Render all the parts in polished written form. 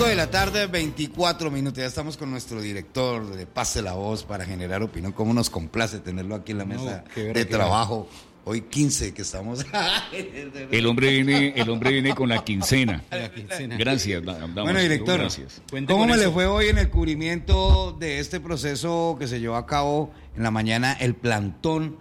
5:24 p.m. Ya estamos con nuestro director de Pase la Voz para generar opinión. Cómo nos complace tenerlo aquí en la mesa de trabajo. Hoy 15 que estamos. El hombre viene con la quincena. Gracias. Bueno, director, gracias. ¿Cómo me le fue hoy en el cubrimiento de este proceso que se llevó a cabo en la mañana, el plantón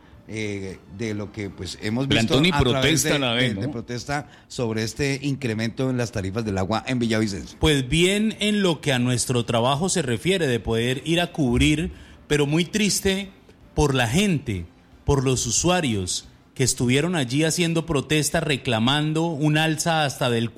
de lo que pues hemos visto plantón y a protesta través a la vez, ¿no? de protesta sobre este incremento en las tarifas del agua en Villavicencio? Pues bien, en lo que a nuestro trabajo se refiere, de poder ir a cubrir, pero muy triste por la gente, por los usuarios que estuvieron allí haciendo protesta, reclamando un alza hasta del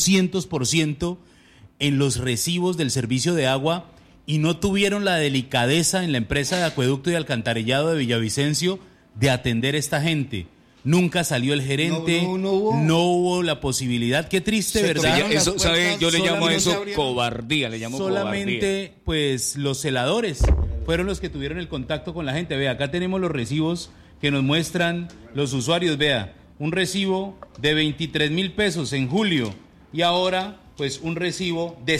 400% en los recibos del servicio de agua, y no tuvieron la delicadeza en la empresa de acueducto y alcantarillado de Villavicencio de atender a esta gente. Nunca salió el gerente, no hubo la posibilidad. Qué triste, ¿verdad? Eso, ¿sabe? Yo le llamo a eso cobardía, solamente, cobardía. Pues, los celadores fueron los que tuvieron el contacto con la gente. Vea, acá tenemos los recibos que nos muestran los usuarios. Vea, un recibo de 23,000 pesos en julio y ahora, pues, un recibo de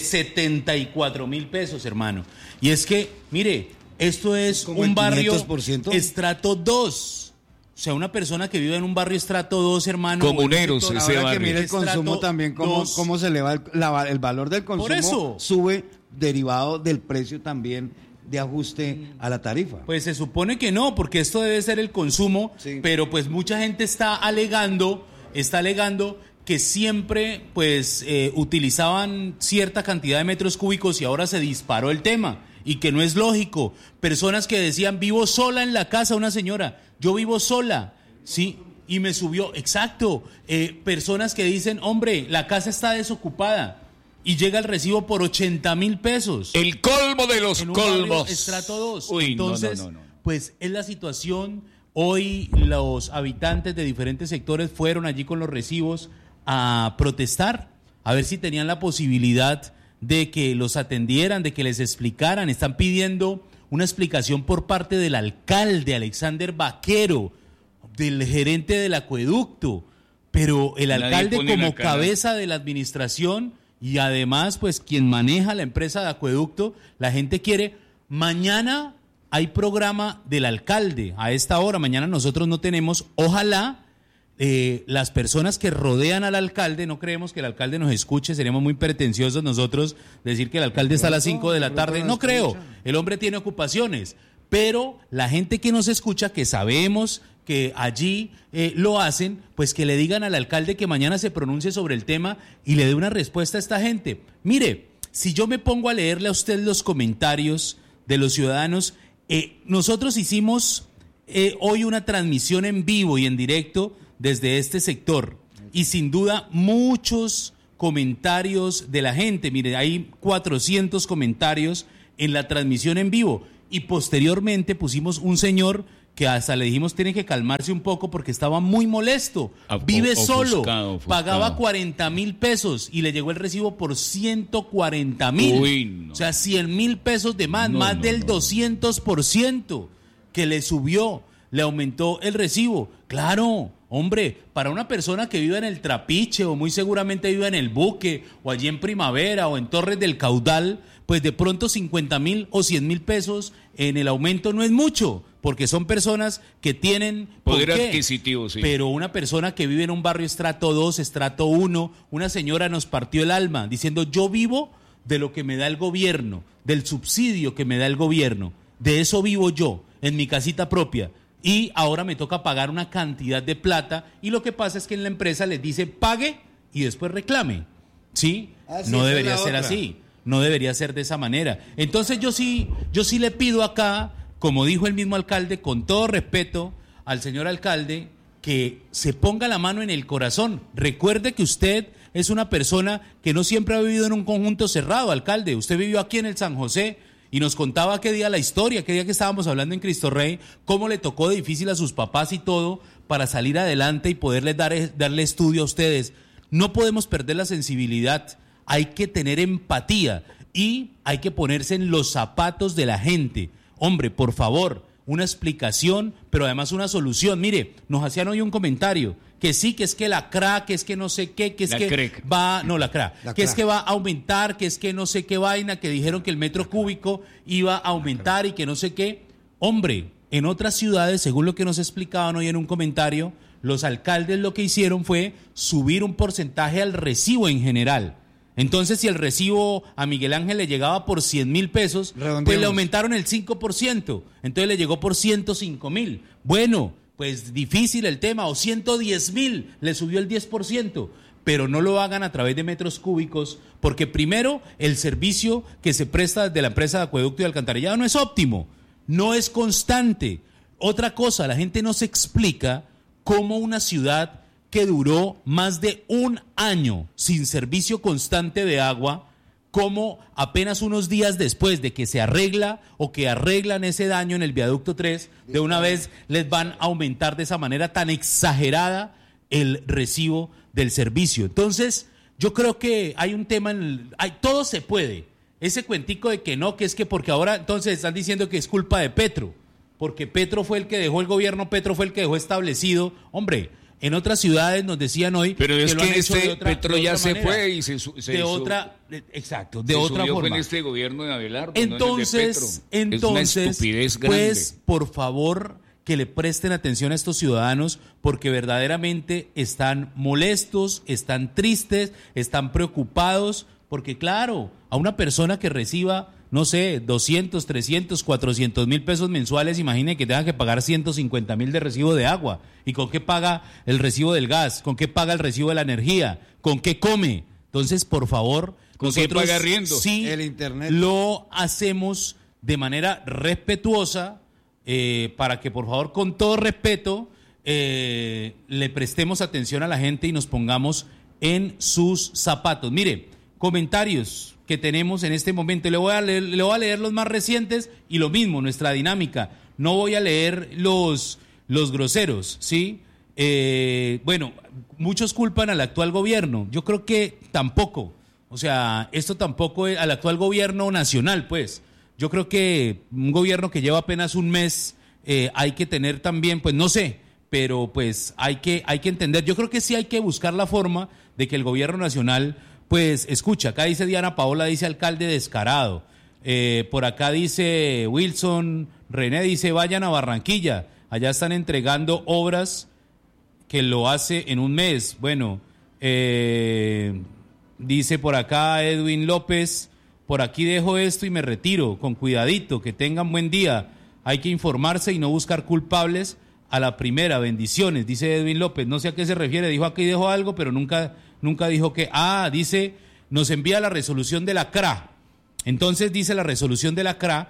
74,000 pesos, hermano. Y es que, mire, esto es un barrio estrato 2. O sea, una persona que vive en un barrio estrato 2, hermano. Comuneros, ese barrio. Que mire el consumo también, cómo se eleva el valor del consumo. Por eso sube derivado del precio también de ajuste a la tarifa. Pues se supone que no, porque esto debe ser el consumo, sí. Pero pues mucha gente está alegando que siempre pues utilizaban cierta cantidad de metros cúbicos y ahora se disparó el tema. Y que no es lógico. Personas que decían, vivo sola en la casa, una señora, yo vivo sola, ¿sí? Y me subió, exacto. Personas que dicen, hombre, la casa está desocupada. Y llega el recibo por 80,000 pesos. El colmo de los colmos. Estrato 2. Uy, entonces, no. Pues es la situación. Hoy los habitantes de diferentes sectores fueron allí con los recibos a protestar, a ver si tenían la posibilidad de que los atendieran, de que les explicaran. Están pidiendo una explicación por parte del alcalde Alexander Vaquero, del gerente del acueducto, pero el alcalde como cabeza de la administración y además pues quien maneja la empresa de acueducto, la gente quiere. Mañana hay programa del alcalde a esta hora, mañana nosotros no tenemos, ojalá las personas que rodean al alcalde, no creemos que el alcalde nos escuche, seríamos muy pretenciosos nosotros decir que el alcalde está a las 5 de la tarde, no creo, el hombre tiene ocupaciones, pero la gente que nos escucha, que sabemos que allí lo hacen, pues que le digan al alcalde que mañana se pronuncie sobre el tema y le dé una respuesta a esta gente. Mire, si yo me pongo a leerle a usted los comentarios de los ciudadanos, nosotros hicimos hoy una transmisión en vivo y en directo desde este sector, y sin duda muchos comentarios de la gente. Mire, hay 400 comentarios en la transmisión en vivo, y posteriormente pusimos un señor que hasta le dijimos tiene que calmarse un poco porque estaba muy molesto, vive solo, pagaba 40,000 pesos y le llegó el recibo por 140,000, o sea 100,000 pesos de más del 200% que le subió, le aumentó el recibo. Claro, hombre, para una persona que vive en el Trapiche o muy seguramente vive en el Buque o allí en Primavera o en Torres del Caudal, pues de pronto 50,000 o 100,000 pesos en el aumento no es mucho, porque son personas que tienen poder adquisitivo, sí. Pero una persona que vive en un barrio estrato 2, estrato 1, una señora nos partió el alma diciendo, yo vivo de lo que me da el gobierno, del subsidio que me da el gobierno, de eso vivo yo, en mi casita propia. Y ahora me toca pagar una cantidad de plata, y lo que pasa es que en la empresa les dice pague y después reclame, ¿sí? No debería ser así, no debería ser de esa manera. Entonces yo sí le pido acá, como dijo el mismo alcalde, con todo respeto al señor alcalde, que se ponga la mano en el corazón. Recuerde que usted es una persona que no siempre ha vivido en un conjunto cerrado, alcalde. Usted vivió aquí en el San José, y nos contaba qué día la historia, qué día que estábamos hablando en Cristo Rey, cómo le tocó de difícil a sus papás y todo para salir adelante y poderles darle estudio a ustedes. No podemos perder la sensibilidad, hay que tener empatía y hay que ponerse en los zapatos de la gente. Hombre, por favor, una explicación, pero además una solución. Mire, nos hacían hoy un comentario que sí, que es que la CRA, que es que no sé qué, que es que CREC. la CRA, que es que va a aumentar, que es que no sé qué vaina, que dijeron que el metro cúbico iba a aumentar y que no sé qué. Hombre, en otras ciudades, según lo que nos explicaban hoy en un comentario, los alcaldes lo que hicieron fue subir un porcentaje al recibo en general. Entonces, si el recibo a Miguel Ángel le llegaba por 100.000 pesos, pues le aumentaron el 5%. Entonces le llegó por 105.000. Bueno, pues difícil el tema. O 110.000, le subió el 10%. Pero no lo hagan a través de metros cúbicos, porque primero, el servicio que se presta desde la empresa de acueducto y alcantarillado no es óptimo, no es constante. Otra cosa, la gente no se explica cómo una ciudad que duró más de un año sin servicio constante de agua, como apenas unos días después de que se arregla o que arreglan ese daño en el viaducto 3, de una vez les van a aumentar de esa manera tan exagerada el recibo del servicio. Entonces, yo creo que hay un tema, todo se puede. Ese cuentico de que no, que es que porque ahora entonces están diciendo que es culpa de Petro, porque Petro fue el que dejó el gobierno, Petro fue el que dejó establecido. Hombre, en otras ciudades nos decían hoy, pero es que Petro ya se manera, fue y de otra forma. Fue en este gobierno de Abelardo. Entonces, no en el de Petro. Es una estupidez grande. Pues, por favor, que le presten atención a estos ciudadanos, porque verdaderamente están molestos, están tristes, están preocupados, porque claro, a una persona que reciba, no sé, 200, 300, 400 mil pesos mensuales, imagine que tenga que pagar 150 mil de recibo de agua. ¿Y con qué paga el recibo del gas? ¿Con qué paga el recibo de la energía? ¿Con qué come? Entonces, por favor, ¿con nosotros qué paga arriendo? Sí, el internet lo hacemos de manera respetuosa, para que, por favor, con todo respeto, le prestemos atención a la gente y nos pongamos en sus zapatos. Mire, comentarios que tenemos en este momento. Le voy a leer los más recientes y lo mismo, nuestra dinámica. No voy a leer los groseros, ¿sí? Bueno, muchos culpan al actual gobierno. Yo creo que tampoco. O sea, esto tampoco es al actual gobierno nacional, pues. Yo creo que un gobierno que lleva apenas un mes, hay que tener también, pues no sé, pero pues hay que entender. Yo creo que sí hay que buscar la forma de que el gobierno nacional, pues escucha, acá dice Diana Paola, dice alcalde descarado. Por acá dice Wilson René, dice vayan a Barranquilla, allá están entregando obras que lo hace en un mes. Bueno, dice por acá Edwin López, por aquí dejo esto y me retiro, con cuidadito, que tengan buen día. Hay que informarse y no buscar culpables a la primera. Bendiciones, dice Edwin López. No sé a qué se refiere, dijo aquí dejo algo, pero nunca dijo que... dice, nos envía la resolución de la CRA. Entonces dice la resolución de la CRA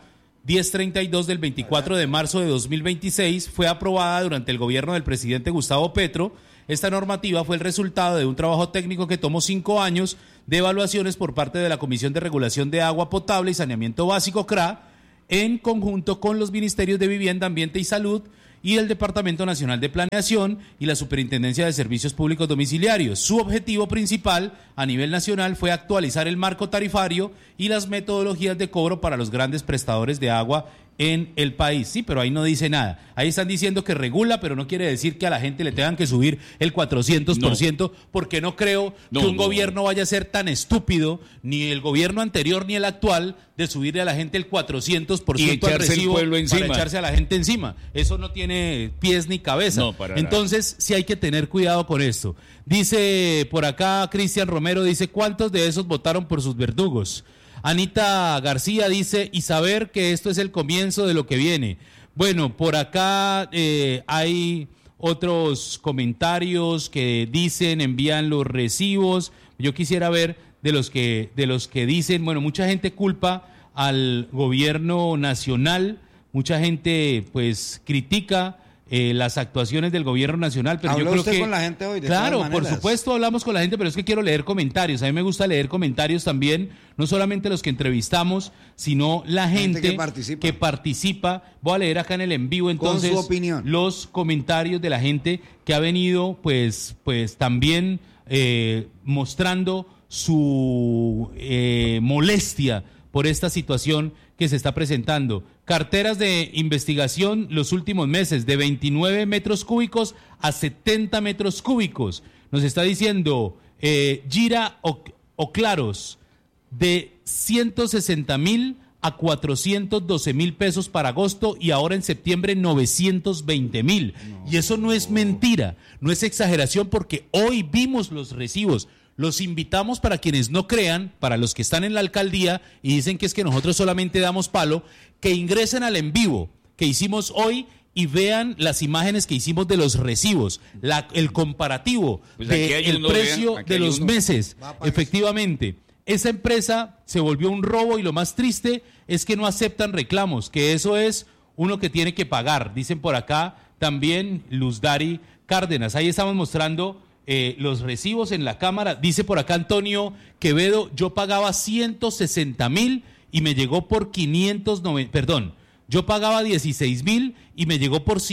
1032 del 24 de marzo de 2026 fue aprobada durante el gobierno del presidente Gustavo Petro. Esta normativa fue el resultado de un trabajo técnico que tomó 5 años de evaluaciones por parte de la Comisión de Regulación de Agua Potable y Saneamiento Básico, CRA, en conjunto con los Ministerios de Vivienda, Ambiente y Salud y el Departamento Nacional de Planeación y la Superintendencia de Servicios Públicos Domiciliarios. Su objetivo principal a nivel nacional fue actualizar el marco tarifario y las metodologías de cobro para los grandes prestadores de agua en el país. Sí, pero ahí no dice nada. Ahí están diciendo que regula, pero no quiere decir que a la gente le tengan que subir el 400%, porque no creo que un gobierno vaya a ser tan estúpido, ni el gobierno anterior ni el actual, de subirle a la gente el 400% al recibo para echarse a la gente encima. Eso no tiene pies ni cabeza. Entonces, sí hay que tener cuidado con esto. Dice por acá Cristian Romero, dice, ¿cuántos de esos votaron por sus verdugos? Anita García dice, y saber que esto es el comienzo de lo que viene. Bueno, por acá hay otros comentarios que dicen, envían los recibos. Yo quisiera ver de los que dicen, bueno, mucha gente culpa al gobierno nacional, mucha gente pues critica las actuaciones del gobierno nacional, pero yo creo usted que con la gente hoy, de claro, todas maneras. por supuesto hablamos con la gente, pero es que quiero leer comentarios. A mí me gusta leer comentarios también, no solamente los que entrevistamos, sino la gente que participa. Voy a leer acá en el en vivo entonces con su opinión, los comentarios de la gente que ha venido pues también mostrando su molestia por esta situación que se está presentando. Carteras de investigación los últimos meses, de 29 metros cúbicos a 70 metros cúbicos. Nos está diciendo Gira o Claros, de 160.000 a 412.000 pesos para agosto y ahora en septiembre 920.000. Y eso no es mentira, no es exageración, porque hoy vimos los recibos. Los invitamos, para quienes no crean, para los que están en la alcaldía y dicen que es que nosotros solamente damos palo, que ingresen al en vivo que hicimos hoy y vean las imágenes que hicimos de los recibos, el comparativo pues del precio de los meses. Efectivamente, esa empresa se volvió un robo y lo más triste es que no aceptan reclamos, que eso es uno que tiene que pagar. Dicen por acá también Luz Dari Cárdenas. Ahí estamos mostrando los recibos en la cámara. Dice por acá Antonio Quevedo, yo pagaba 160.000 y me llegó por 590, perdón, yo pagaba 16.000 y me llegó por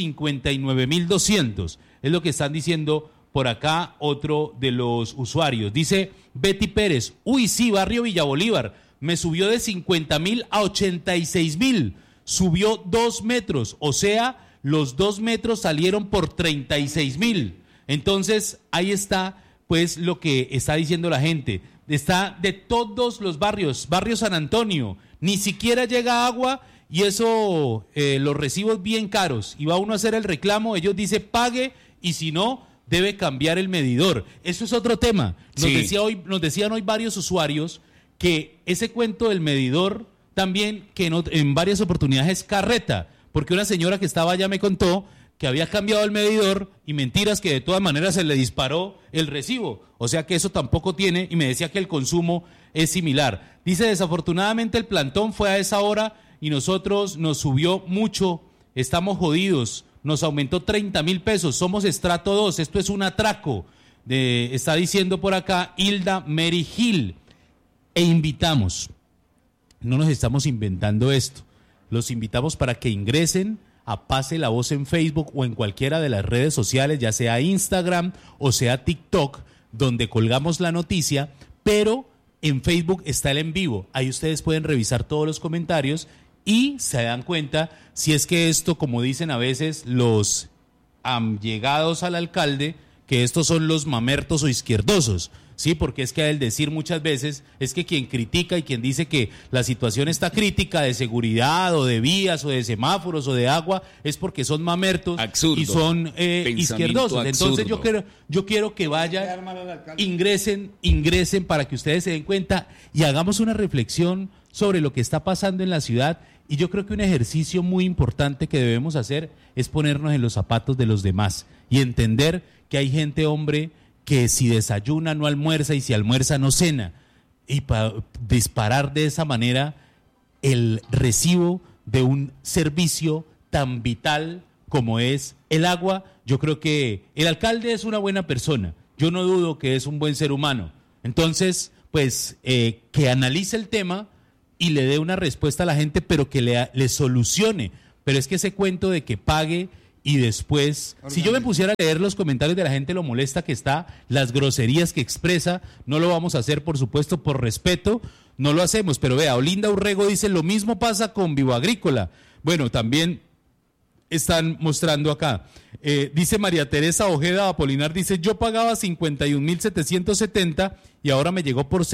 59.200. Es lo que están diciendo por acá otro de los usuarios. Dice Betty Pérez, uy sí, barrio Villa Bolívar, me subió de 50.000 a 86.000, subió 2 metros, o sea, los 2 metros salieron por 36.000. Entonces, ahí está, pues, lo que está diciendo la gente. Está de todos los barrios, barrio San Antonio, ni siquiera llega agua y eso, los recibos bien caros. Y va uno a hacer el reclamo, ellos dicen pague y si no, debe cambiar el medidor. Eso es otro tema. Nos decían hoy varios usuarios que ese cuento del medidor también, que en varias oportunidades es carreta, porque una señora que estaba allá me contó que había cambiado el medidor y mentiras, que de todas maneras se le disparó el recibo. O sea que eso tampoco tiene, y me decía que el consumo es similar. Dice, desafortunadamente el plantón fue a esa hora y nosotros nos subió mucho, estamos jodidos, nos aumentó 30.000 pesos, somos estrato 2, esto es un atraco. Está diciendo por acá Hilda Mary Gil. E invitamos, no nos estamos inventando esto, los invitamos para que ingresen a Pase la Voz en Facebook o en cualquiera de las redes sociales, ya sea Instagram o sea TikTok, donde colgamos la noticia, pero en Facebook está el en vivo. Ahí ustedes pueden revisar todos los comentarios y se dan cuenta si es que esto, como dicen a veces los allegados al alcalde, que estos son los mamertos o izquierdosos. Sí, porque es que el decir muchas veces es que quien critica y quien dice que la situación está crítica de seguridad o de vías o de semáforos o de agua es porque son mamertos absurdo. Y son izquierdosos. Entonces yo quiero que vayan, ingresen para que ustedes se den cuenta y hagamos una reflexión sobre lo que está pasando en la ciudad. Y yo creo que un ejercicio muy importante que debemos hacer es ponernos en los zapatos de los demás y entender que hay gente, hombre, que si desayuna no almuerza y si almuerza no cena, y para disparar de esa manera el recibo de un servicio tan vital como es el agua. Yo creo que el alcalde es una buena persona, yo no dudo que es un buen ser humano. Entonces, pues, que analice el tema y le dé una respuesta a la gente, pero que le solucione. Pero es que ese cuento de que pague y después, si yo me pusiera a leer los comentarios de la gente, lo molesta que está, las groserías que expresa, no lo vamos a hacer, por supuesto, por respeto, no lo hacemos. Pero vea, Olinda Urrego dice, lo mismo pasa con Vivo Agrícola. Bueno, también están mostrando acá. Dice María Teresa Ojeda Apolinar, dice, yo pagaba 51.770 y ahora me llegó por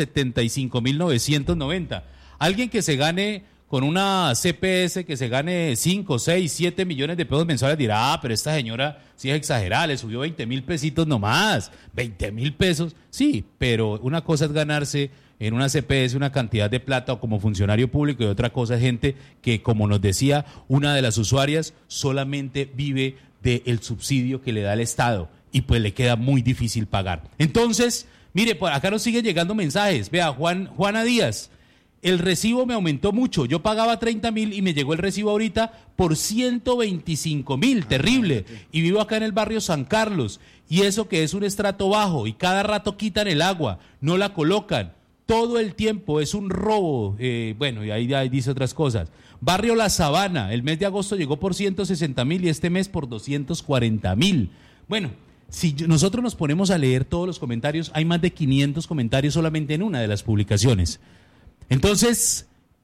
75.990. Alguien que se gane con una CPS, que se gane 5, 6, 7 millones de pesos mensuales, dirá, pero esta señora sí es exagerada, le subió 20.000 pesitos nomás, 20.000 pesos. Sí, pero una cosa es ganarse en una CPS una cantidad de plata o como funcionario público, y otra cosa es gente que, como nos decía una de las usuarias, solamente vive del subsidio que le da el Estado y pues le queda muy difícil pagar. Entonces, mire, por acá nos siguen llegando mensajes. Vea, Juana Díaz, el recibo me aumentó mucho, yo pagaba 30.000 y me llegó el recibo ahorita por 125.000, terrible, y vivo acá en el barrio San Carlos, y eso que es un estrato bajo, y cada rato quitan el agua, no la colocan, todo el tiempo es un robo. Bueno, y ahí dice otras cosas. Barrio La Sabana, el mes de agosto llegó por 160.000 y este mes por 240.000. Bueno, si nosotros nos ponemos a leer todos los comentarios, hay más de 500 comentarios solamente en una de las publicaciones. Entonces,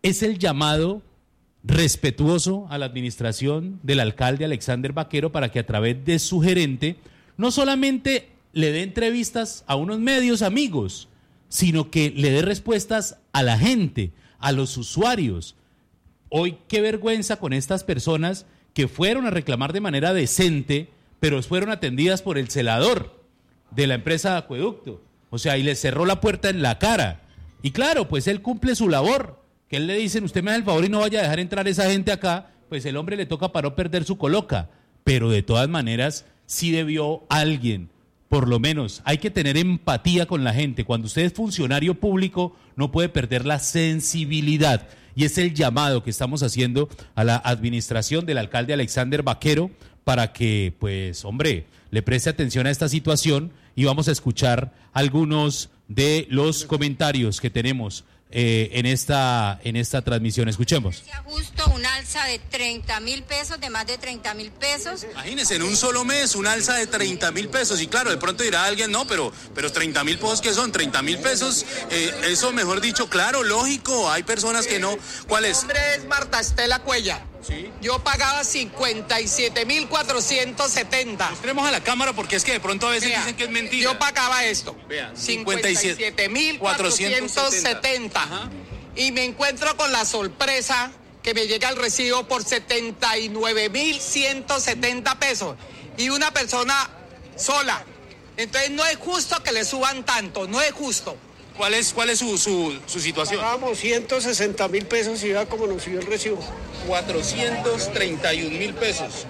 es el llamado respetuoso a la administración del alcalde Alexander Baquero para que a través de su gerente no solamente le dé entrevistas a unos medios amigos, sino que le dé respuestas a la gente, a los usuarios. Hoy qué vergüenza con estas personas que fueron a reclamar de manera decente, pero fueron atendidas por el celador de la empresa de acueducto. O sea, y les cerró la puerta en la cara. Y claro, pues él cumple su labor, que él le dicen, usted me da el favor y no vaya a dejar entrar esa gente acá, pues el hombre le toca para no perder su coloca. Pero de todas maneras, sí debió alguien, por lo menos, hay que tener empatía con la gente. Cuando usted es funcionario público, no puede perder la sensibilidad. Y es el llamado que estamos haciendo a la administración del alcalde Alexander Baquero para que, pues, hombre, le preste atención a esta situación y vamos a escuchar algunos de los comentarios que tenemos en esta transmisión. Escuchemos. Justo un alza de 30.000 pesos, de más de 30.000 pesos. Imagínense, en un solo mes, un alza de 30.000 pesos. Y claro, de pronto dirá alguien, no, pero 30.000 pesos, ¿qué son? 30.000 pesos, eso mejor dicho, claro, lógico, hay personas que no. ¿Cuál es? Mi nombre es Marta Estela Cuella. ¿Sí? Yo pagaba 57.470. Mostremos a la cámara porque es que de pronto a veces dicen que es mentira. Yo pagaba esto. Vean, 57.470. Y me encuentro con la sorpresa que me llega el recibo por 79.170 pesos. Y una persona sola. Entonces no es justo que le suban tanto, no es justo. ¿Cuál es su situación? Pagábamos 160.000 pesos y vea cómo nos subió el recibo. 431.000 pesos.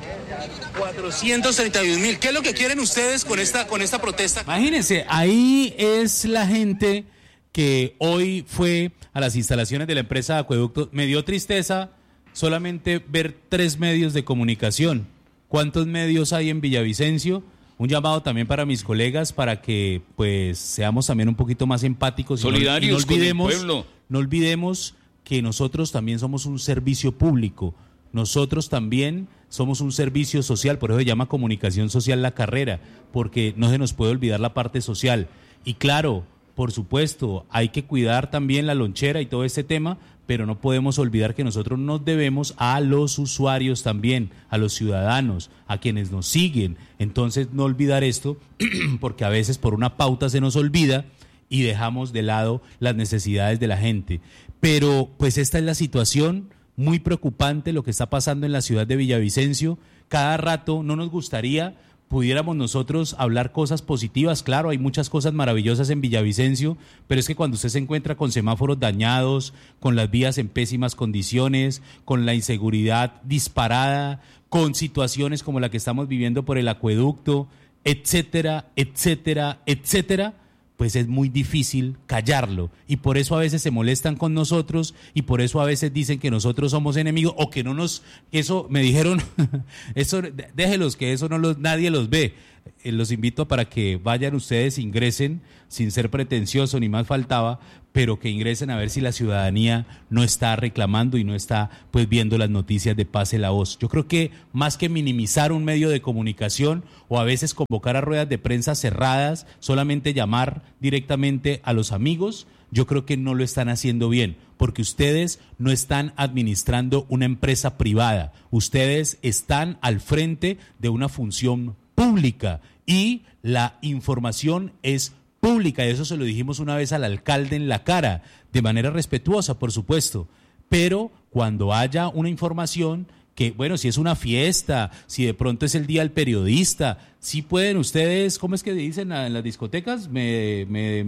431.000. ¿Qué es lo que quieren ustedes con esta protesta? Imagínense, ahí es la gente que hoy fue a las instalaciones de la empresa de acueducto. Me dio tristeza solamente ver 3 medios de comunicación. ¿Cuántos medios hay en Villavicencio? Un llamado también para mis colegas para que pues seamos también un poquito más empáticos solidarios con el pueblo. No olvidemos que nosotros también somos un servicio público, nosotros también somos un servicio social, por eso se llama comunicación social la carrera, porque no se nos puede olvidar la parte social. Y claro, por supuesto, hay que cuidar también la lonchera y todo este tema, pero no podemos olvidar que nosotros nos debemos a los usuarios también, a los ciudadanos, a quienes nos siguen. Entonces, no olvidar esto, porque a veces por una pauta se nos olvida y dejamos de lado las necesidades de la gente. Pero, pues esta es la situación, muy preocupante lo que está pasando en la ciudad de Villavicencio. Cada rato no nos gustaría pudiéramos nosotros hablar cosas positivas. Claro, hay muchas cosas maravillosas en Villavicencio, pero es que cuando usted se encuentra con semáforos dañados, con las vías en pésimas condiciones, con la inseguridad disparada, con situaciones como la que estamos viviendo por el acueducto, etcétera, etcétera, etcétera, pues es muy difícil callarlo, y por eso a veces se molestan con nosotros, y por eso a veces dicen que nosotros somos enemigos, o que no nos, eso me dijeron, eso déjelos, que eso nadie los ve. Los invito para que vayan ustedes, ingresen, sin ser pretencioso ni más faltaba, pero que ingresen a ver si la ciudadanía no está reclamando y no está pues viendo las noticias de Pase la Voz. Yo creo que más que minimizar un medio de comunicación o a veces convocar a ruedas de prensa cerradas, solamente llamar directamente a los amigos, yo creo que no lo están haciendo bien, porque ustedes no están administrando una empresa privada, ustedes están al frente de una función pública y la información es pública, y eso se lo dijimos una vez al alcalde en la cara, de manera respetuosa, por supuesto, pero cuando haya una información que, bueno, si es una fiesta, si de pronto es el día del periodista, sí pueden ustedes, ¿cómo es que dicen en las discotecas? ¿Me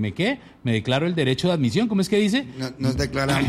declaro el derecho de admisión? ¿Cómo es que dice? Nos declaran...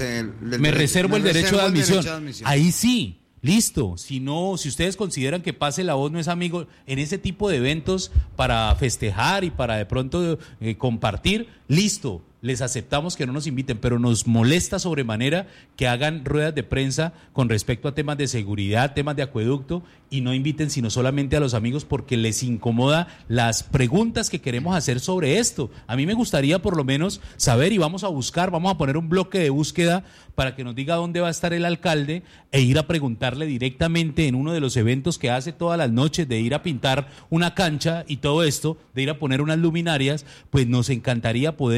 me reservo el derecho de admisión. Ahí sí. Listo, si ustedes consideran que Pase la Voz no es amigo en ese tipo de eventos para festejar y para de pronto compartir, listo, les aceptamos que no nos inviten, pero nos molesta sobremanera que hagan ruedas de prensa con respecto a temas de seguridad, temas de acueducto, y no inviten sino solamente a los amigos porque les incomoda las preguntas que queremos hacer sobre esto. A mí me gustaría por lo menos saber, y vamos a poner un bloque de búsqueda para que nos diga dónde va a estar el alcalde e ir a preguntarle directamente en uno de los eventos que hace todas las noches, de ir a pintar una cancha y todo esto, de ir a poner unas luminarias, pues nos encantaría poder ir a hablar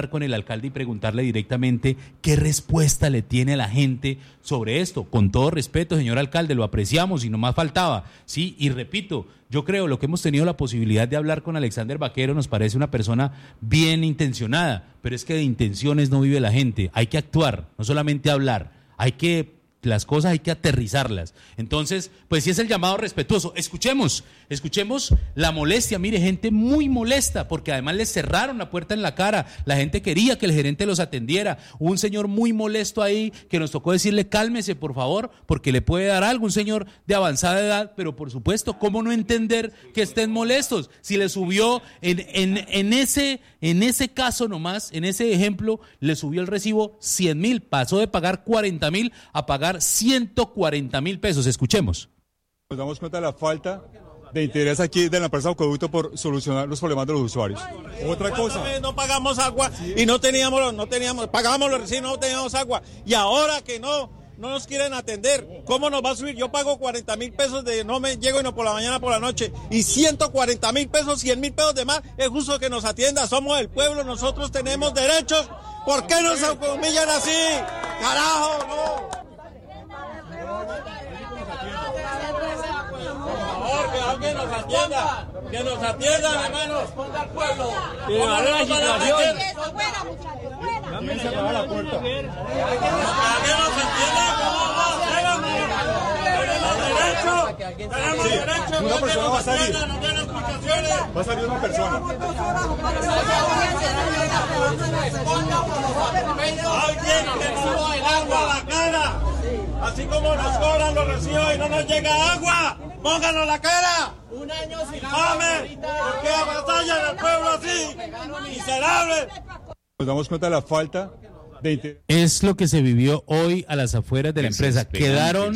hablar con el alcalde y preguntarle directamente qué respuesta le tiene la gente sobre esto. Con todo respeto, señor alcalde, lo apreciamos y no más faltaba, ¿sí? Y repito, yo creo lo que hemos tenido la posibilidad de hablar con Alexander Vaquero nos parece una persona bien intencionada, pero es que de intenciones no vive la gente. Hay que actuar, no solamente hablar, las cosas hay que aterrizarlas. Entonces, pues sí es el llamado respetuoso. Escuchemos la molestia. Mire, gente muy molesta, porque además les cerraron la puerta en la cara. La gente quería que el gerente los atendiera. Hubo un señor muy molesto ahí que nos tocó decirle, cálmese, por favor, porque le puede dar algo. Un señor de avanzada edad, pero por supuesto, ¿cómo no entender que estén molestos? Si le subió en ese caso nomás, en ese ejemplo, le subió el recibo 100,000, pasó de pagar 40,000 a pagar 140,000 pesos. Escuchemos. Nos damos cuenta de la falta de interés aquí de la empresa Acueducto por solucionar los problemas de los usuarios. Otra cosa. No pagamos agua y no teníamos, pagábamos los recibos, no teníamos agua. Y ahora que no nos quieren atender, ¿cómo nos va a subir? Yo pago 40,000 pesos no me llego y no por la mañana, por la noche. Y 140,000 pesos, 100,000 pesos de más, es justo que nos atienda. Somos el pueblo, nosotros tenemos derechos. ¿Por qué nos humillan así? ¡Carajo, no! Por favor, que alguien nos atienda, hermanos, responda al pueblo. Que valore la situación. ¿Quién cerrará la puerta? Que alguien nos atienda, tenemos derecho, una persona va a salir. no tiene explicaciones. Va a salir una persona. Alguien que nos suba el agua a la cara. Así como nos cobran los recibos y no nos llega agua, pónganos la cara. Un año sin agua. ¿Por qué avasallan al pueblo así? Miserables. Nos damos cuenta de la falta de interés. Es lo que se vivió hoy a las afueras de la empresa. Quedaron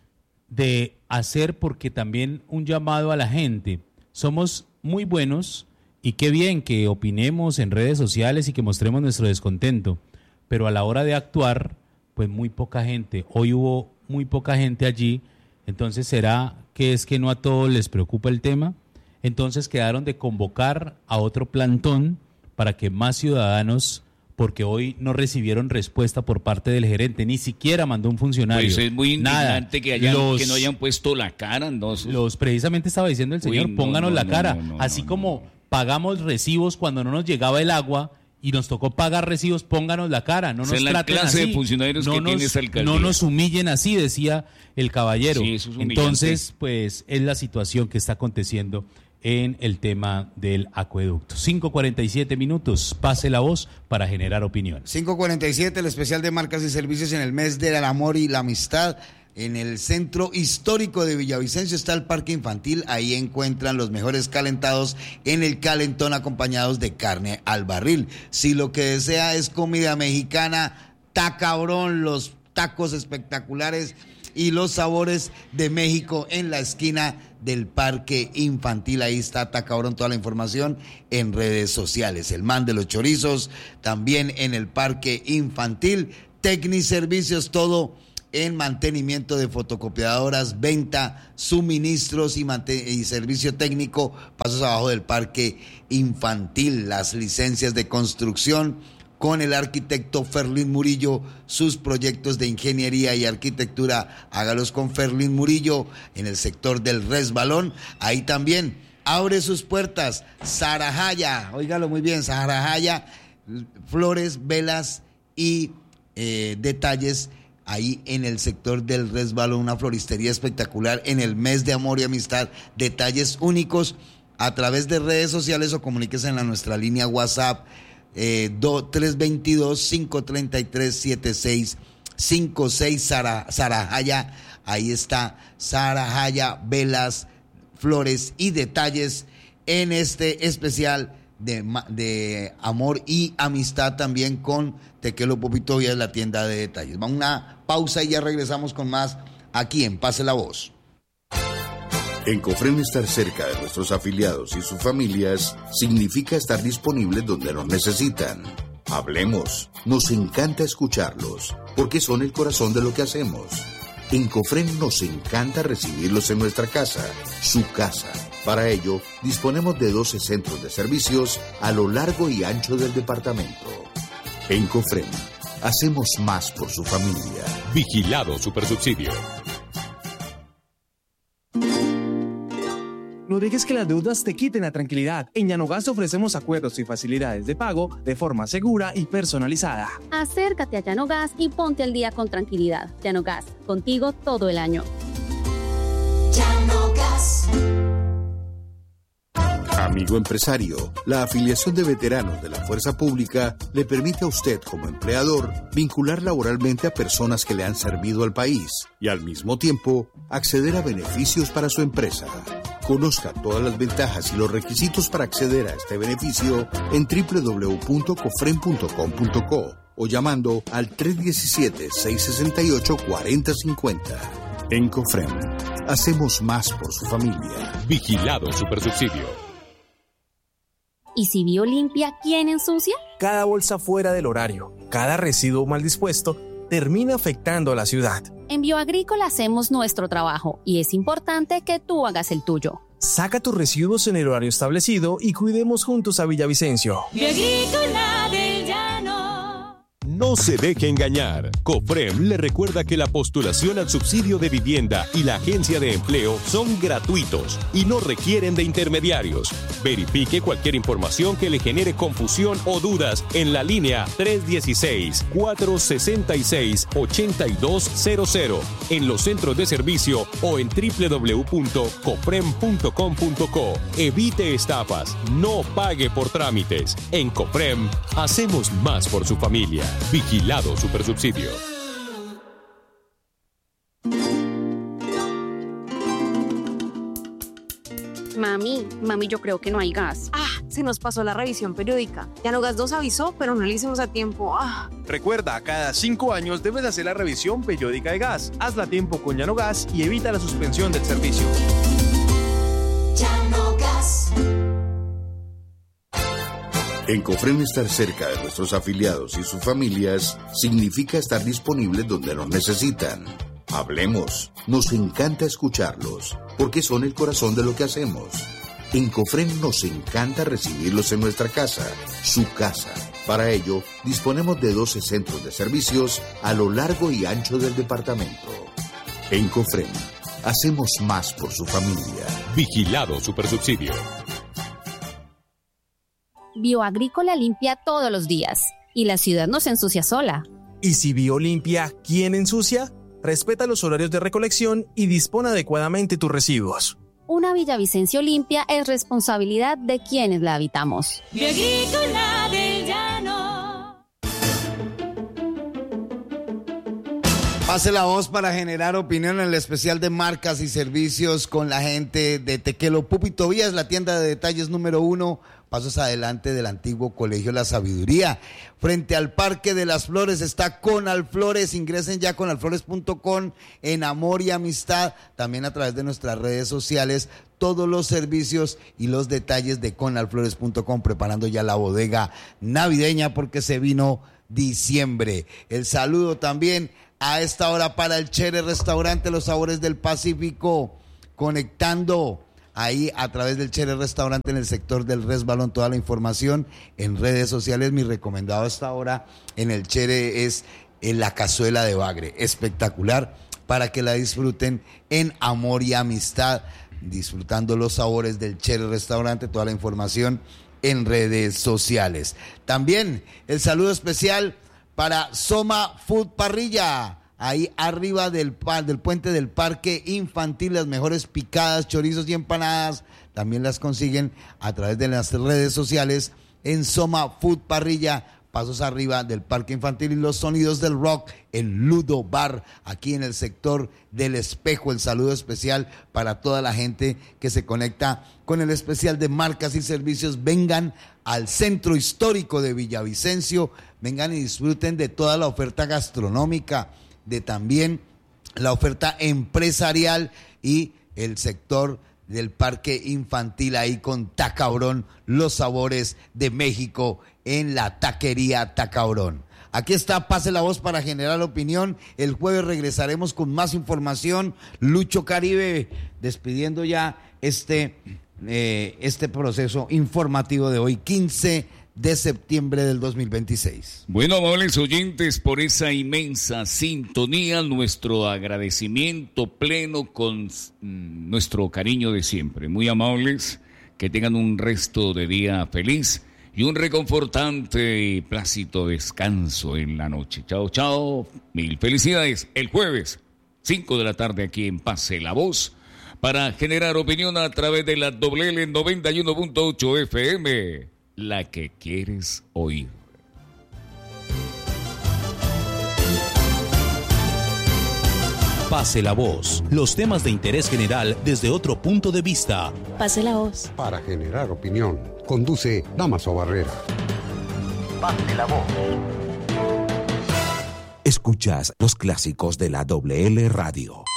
de hacer, porque también un llamado a la gente. Somos muy buenos y qué bien que opinemos en redes sociales y que mostremos nuestro descontento, pero a la hora de actuar, pues muy poca gente. Hoy hubo muy poca gente allí. Entonces, ¿será que es que no a todos les preocupa el tema? Entonces quedaron de convocar a otro plantón para que más ciudadanos, porque hoy no recibieron respuesta por parte del gerente, ni siquiera mandó un funcionario. Pues es muy indignante que no hayan puesto la cara. Precisamente estaba diciendo el señor, pónganos la cara. Así como pagamos recibos cuando no nos llegaba el agua, y nos tocó pagar recibos, pónganos la cara, no nos traten así. La clase de funcionarios que tiene esta alcaldía. No nos humillen así, decía el caballero. Sí, eso es humillante. Entonces, pues es la situación que está aconteciendo en el tema del acueducto. 5:47 minutos, pase la voz para generar opinión. 5:47, el especial de marcas y servicios en el mes del amor y la amistad. En el centro histórico de Villavicencio está el parque infantil. Ahí encuentran los mejores calentados en el calentón, acompañados de carne al barril. Si lo que desea es comida mexicana, está cabrón, los tacos espectaculares y los sabores de México en la esquina del parque infantil. Ahí está Tacabrón, toda la información en redes sociales. El man de los chorizos también en el parque infantil. Tecniservicios, todo en mantenimiento de fotocopiadoras, venta, suministros y servicio técnico, pasos abajo del parque infantil. Las licencias de construcción con el arquitecto Ferlín Murillo, sus proyectos de ingeniería y arquitectura, hágalos con Ferlín Murillo en el sector del Resbalón. Ahí también abre sus puertas Sarajaya, óigalo muy bien, Sarajaya, flores, velas y detalles. Ahí en el sector del Resbalón, una floristería espectacular en el mes de amor y amistad, detalles únicos a través de redes sociales o comuníquese en nuestra línea WhatsApp 322-533-7656 Sarajaya. Ahí está Sarajaya, velas, flores y detalles en este especial de amor y amistad, también con Tequelo Popito Vías, la tienda de detalles. Vamos a una pausa y ya regresamos con más aquí en Pase la Voz. En Cofren, estar cerca de nuestros afiliados y sus familias significa estar disponibles donde nos necesitan. Hablemos, nos encanta escucharlos, porque son el corazón de lo que hacemos. En Cofren nos encanta recibirlos en nuestra casa, su casa, Para ello, disponemos de 12 centros de servicios a lo largo y ancho del departamento. En Cofrem, hacemos más por su familia. Vigilado Supersubsidio. No dejes que las deudas te quiten la tranquilidad. En Llanogas ofrecemos acuerdos y facilidades de pago de forma segura y personalizada. Acércate a Llanogas y ponte al día con tranquilidad. Llanogas, contigo todo el año. Llanogas. Amigo empresario, la afiliación de veteranos de la Fuerza Pública le permite a usted como empleador vincular laboralmente a personas que le han servido al país y al mismo tiempo acceder a beneficios para su empresa. Conozca todas las ventajas y los requisitos para acceder a este beneficio en www.cofrem.com.co o llamando al 317-668-4050. En Cofrem, hacemos más por su familia. Vigilado Supersubsidio. ¿Y si Biolimpia quién ensucia? Cada bolsa fuera del horario, cada residuo mal dispuesto, termina afectando a la ciudad. En Bioagrícola hacemos nuestro trabajo y es importante que tú hagas el tuyo. Saca tus residuos en el horario establecido y cuidemos juntos a Villavicencio. Bioagrícola del Llano. No se deje engañar. Cofrem le recuerda que la postulación al subsidio de vivienda y la agencia de empleo son gratuitos y no requieren de intermediarios. Verifique cualquier información que le genere confusión o dudas en la línea 316-466-8200 en los centros de servicio o en www.cofrem.com.co. Evite estafas, no pague por trámites. En Cofrem hacemos más por su familia. Vigilado Supersubsidio. Mami, yo creo que no hay gas. Se nos pasó la revisión periódica. Llanogas nos avisó, pero no lo hicimos a tiempo. Recuerda, cada 5 años debes hacer la revisión periódica de gas. Hazla a tiempo con Llanogas y evita la suspensión del servicio. Llanogas. En Cofrem, estar cerca de nuestros afiliados y sus familias significa estar disponibles donde nos necesitan. Hablemos, nos encanta escucharlos, porque son el corazón de lo que hacemos. En Cofrem nos encanta recibirlos en nuestra casa, su casa. Para ello, disponemos de 12 centros de servicios a lo largo y ancho del departamento. En Cofrem, hacemos más por su familia. Vigilado Supersubsidio. Bioagrícola limpia todos los días y la ciudad no se ensucia sola. ¿Y si Biolimpia quién ensucia? Respeta los horarios de recolección y dispone adecuadamente tus residuos. Una Villavicencio limpia es responsabilidad de quienes la habitamos. Bioagrícola del Llano. Pase la voz para generar opinión en el especial de marcas y servicios con la gente de Tequelo Púpito Vías, la tienda de detalles número 1, pasos adelante del antiguo Colegio La Sabiduría. Frente al Parque de las Flores está Conalflores. Ingresen ya a conalflores.com en amor y amistad. También a través de nuestras redes sociales, todos los servicios y los detalles de conalflores.com, preparando ya la bodega navideña porque se vino diciembre. El saludo también a esta hora para el Chere Restaurante, los sabores del Pacífico, conectando ahí a través del Chere Restaurante en el sector del Resbalón. Toda la información en redes sociales. Mi recomendado a esta hora en el Chere es la cazuela de bagre, espectacular, para que la disfruten en amor y amistad, disfrutando los sabores del Chere Restaurante. Toda la información en redes sociales. También el saludo especial para Soma Food Parrilla, ahí arriba del puente del Parque Infantil. Las mejores picadas, chorizos y empanadas también las consiguen a través de las redes sociales en Soma Food Parrilla, pasos arriba del Parque Infantil. Y los sonidos del rock, el Ludo Bar, aquí en el sector del Espejo. El saludo especial para toda la gente que se conecta con el especial de marcas y servicios. Vengan al centro histórico de Villavicencio, vengan y disfruten de toda la oferta gastronómica, de también la oferta empresarial y el sector del Parque Infantil, ahí con Tacabrón, los sabores de México en la taquería Tacabrón. Aquí está, pase la voz para generar opinión. El jueves regresaremos con más información. Lucho Caribe, despidiendo ya este este proceso informativo de hoy, 15 de septiembre del 2026. Bueno, amables oyentes, por esa inmensa sintonía, nuestro agradecimiento pleno con nuestro cariño de siempre. Muy amables, que tengan un resto de día feliz y un reconfortante y plácido descanso en la noche. Chao, chao, mil felicidades. El jueves, 5 de la tarde aquí en Pase la Voz, para generar opinión a través de la WL 91.8 FM. La que quieres oír. Pase la voz. Los temas de interés general desde otro punto de vista. Pase la voz. Para generar opinión. Conduce Damaso Barrera. Pase la voz. Escuchas los clásicos de la WL Radio.